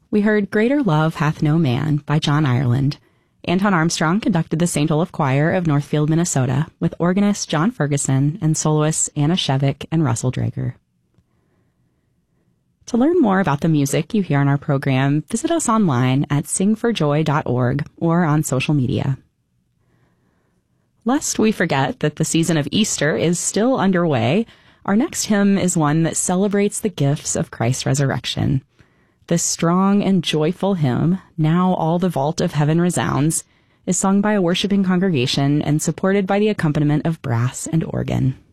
We heard Greater Love Hath No Man by John Ireland. Anton Armstrong conducted the St. Olaf Choir of Northfield, Minnesota, with organist John Ferguson and soloists Anna Shevik and Russell Drager. To learn more about the music you hear on our program, visit us online at singforjoy.org or on social media. Lest we forget that the season of Easter is still underway, our next hymn is one that celebrates the gifts of Christ's resurrection. This strong and joyful hymn, Now All the Vault of Heaven Resounds, is sung by a worshiping congregation and supported by the accompaniment of brass and organ.